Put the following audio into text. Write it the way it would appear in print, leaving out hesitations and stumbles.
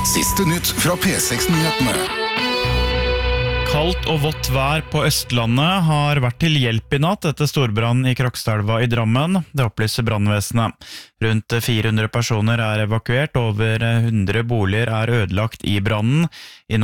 Siste nytt fra P6-nyhetene. Kaldt og vått vær på Østlandet har vært til hjelp i natt etter storbrann i Krokstadelva i Drammen. Det opplyser brannvesenet. Rundt 400 personer er evakuert, over 100 boliger er ødelagt i brannen. I